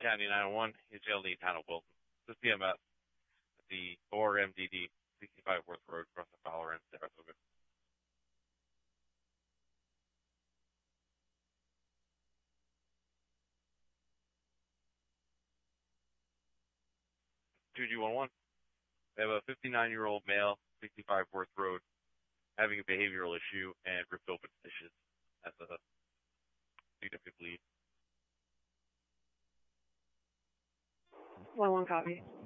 County 901, is jail in town of Wilton. This PMS at the ORMDD 65 Worth Road, across the Fowler and Saratoga. Two G11. They have a 59-year-old male, 65 Worth Road, having a behavioral issue and ripped open dishes as a significant lead. 1-1 copy.